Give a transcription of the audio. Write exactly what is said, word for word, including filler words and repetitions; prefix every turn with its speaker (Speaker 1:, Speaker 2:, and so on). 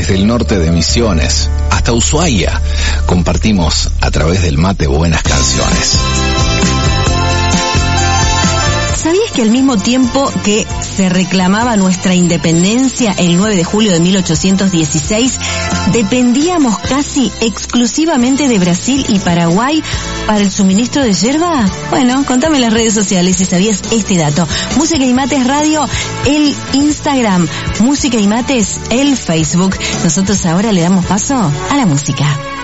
Speaker 1: desde el norte de Misiones hasta Ushuaia, compartimos a través del mate buenas canciones.
Speaker 2: ¿Sabías que al mismo tiempo que se reclamaba nuestra independencia el nueve de julio de mil ochocientos dieciséis, dependíamos casi exclusivamente de Brasil y Paraguay para el suministro de yerba? Bueno, contame en las redes sociales si sabías este dato. Música y Mates Radio, el Instagram. Música y Mates, el Facebook. Nosotros ahora le damos paso a la música.